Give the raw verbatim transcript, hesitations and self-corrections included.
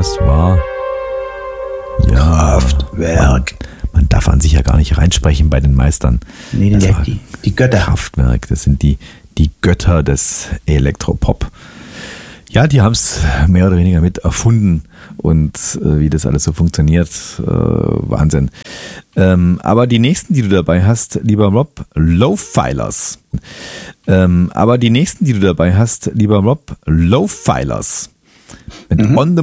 Das war ja, Kraftwerk. Man, man darf an sich ja gar nicht reinsprechen bei den Meistern. Nee, Das nee, war die, die Götter. Kraftwerk, das sind die, die Götter des Elektropop. Ja, die haben es mehr oder weniger mit erfunden und äh, wie das alles so funktioniert, äh, Wahnsinn. Ähm, aber die nächsten, die du dabei hast, lieber Rob, Low-Filers. Ähm, aber die nächsten, die du dabei hast, lieber Rob, Low-Filers. Mit Mhm. On the